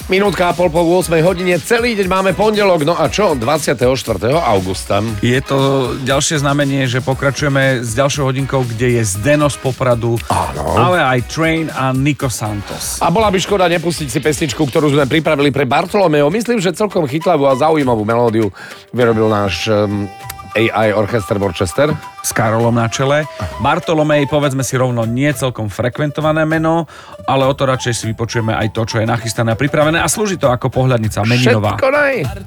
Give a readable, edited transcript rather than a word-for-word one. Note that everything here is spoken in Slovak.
Minútka a pol po 8 hodine, celý deň máme pondelok, no a čo, 24. augusta. Je to ďalšie znamenie, že pokračujeme s ďalšou hodinkou, kde je Zdeno z Popradu, ale aj Train a Nico Santos. A bola by škoda nepustiť si pesničku, ktorú sme pripravili pre Bartolomeo. Myslím, že celkom chytlavú a zaujímavú melódiu vyrobil náš AI Orchester Worcester. S Karolom na čele. Bartolomej, povedzme si rovno, nie celkom frekventované meno, ale o to radšej si vypočujeme aj to, čo je nachystané a pripravené a slúži to ako pohľadnica meninová. Všetko naj.